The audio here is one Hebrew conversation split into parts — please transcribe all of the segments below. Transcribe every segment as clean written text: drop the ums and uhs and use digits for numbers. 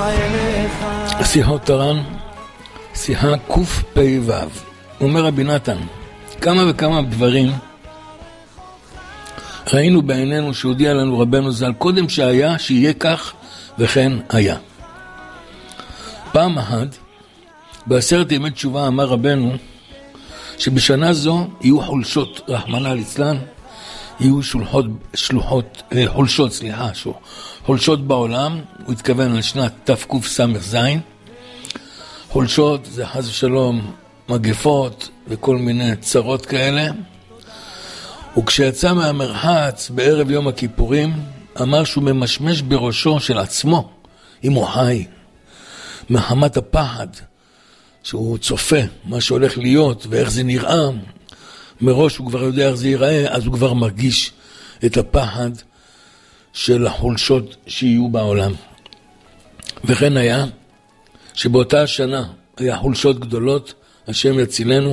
שיחות תר"ן, שיחה קפ"ו. אומר רבי נתן, כמה וכמה דברים ראינו בעינינו שהודיע לנו רבנו ז"ל קודם שהיה, שיהיה כך וכן היה. פעם אחת בעשרת ימי תשובה אמר רבנו שבשנה זו יהיו חולשות, רחמנא ליצלן, יהיו חולשות בעולם. הוא התכוון על שנת תקס"ז. חולשות זה חס ושלום מגפות וכל מיני צרות כאלה. וכשיצא מהמרחץ בערב יום הכיפורים אמר שהוא ממשמש בראשו של עצמו אם הוא חי, מחמת הפחד שהוא צופה מה שהולך להיות ואיך זה נראה. מראש הוא כבר יודע איך זה ייראה, אז הוא כבר מרגיש את הפחד של החולשות שיהיו בעולם. וכן היה שבאותה השנה היה חולשות גדולות, השם יצילנו.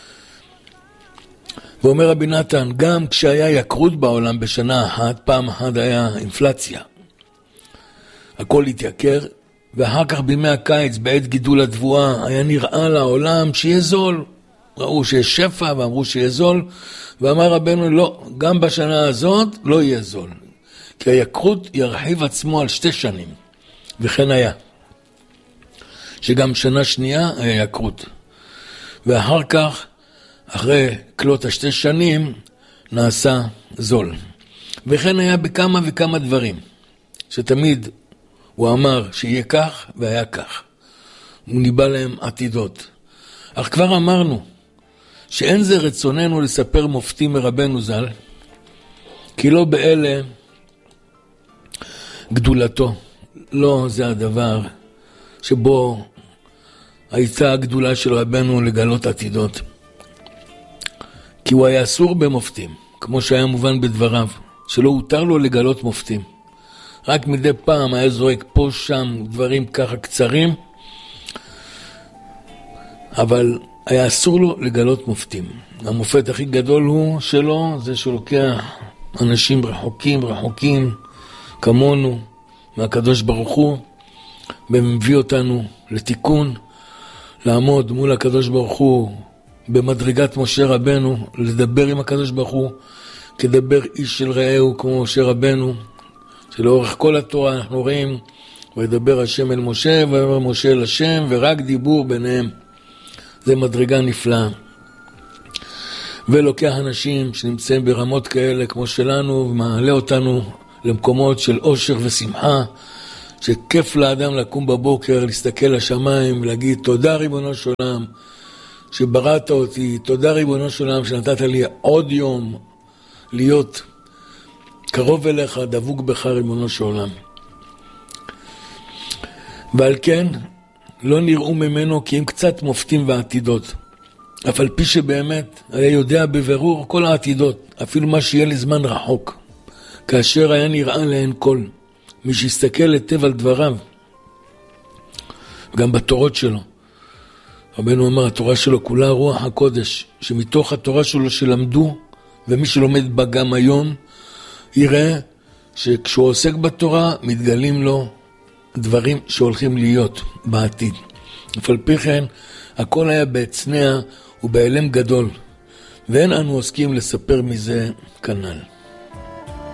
ואומר רבי נתן, גם כשהיה יקרות בעולם בשנה אחת, פעם אחת היה אינפלציה, הכל התייקר, ואחר כך בימי הקיץ בעת גידול התבואה היה נראה לעולם שיהיה זול. ראו שיש שפע ואמרו שיהיה זול, ואמר רבנו לא, גם בשנה הזאת לא יהיה זול, כי היקרות ירחיב עצמו על 2 שנים. וכן היה שגם שנה שנייה היה יקרות, ואחר כך אחרי כלות 2 שנים נעשה זול. וכן היה בכמה וכמה דברים שתמיד הוא אמר שיהיה כך והיה כך, הוא ניבא להם עתידות. אך כבר אמרנו שאין זה רצוננו לספר מופתים מרבנו ז"ל, כי לא באלה גדולתו. לא זה הדבר שבו הייתה הגדולה של רבנו לגלות עתידות, כי הוא היה אסור במופתים, כמו שהיה מובן בדבריו, שלא הותר לו לגלות מופתים. רק מדי פעם היה זורק פה שם דברים ככה קצרים, אבל היה אסור לו לגלות מופתים. המופת הכי גדול הוא שלו, זה שהוא לוקח אנשים רחוקים כמונו מהקדוש ברוך הוא, ומביא אותנו לתיקון, לעמוד מול הקדוש ברוך הוא במדרגת משה רבנו, לדבר עם הקדוש ברוך הוא כדבר איש של רעהו כמו משה רבנו, שלאורך כל התורה אנחנו רואים וידבר השם אל משה ויאמר משה אל השם, ורק דיבור ביניהם. זה מדרגה נפלאה. ולוקח אנשים שנמצאים ברמות כאלה כמו שלנו ומעלה אותנו למקומות של אושר ושמחה, שכיף לאדם לקום בבוקר, להסתכל לשמיים ולהגיד תודה ריבונו של עולם שבראת אותי, תודה ריבונו של עולם שנתת לי עוד יום להיות קרוב אליך, דבוק בך ריבונו של עולם. ועל כן לא נראו ממנו כי הם קצת מופתים ועתידות, אף על פי שבאמת היה יודע בבירור כל העתידות, אפילו מה שיהיה לזמן רחוק, כאשר היה נראה להן כל. מי שיסתכל היטב על דבריו, גם בתורות שלו, רבנו אמר, התורה שלו כולה רוח הקודש, שמתוך התורה שלו שלמדו, ומי שלומד בה גם היום, יראה שכשהוא עוסק בתורה, מתגלים לו דברים שהולכים להיות בעתיד. אף על פי כן, הכל היה בהצנע ובהלם גדול, ואין אנו עוסקים לספר מזה כנ"ל.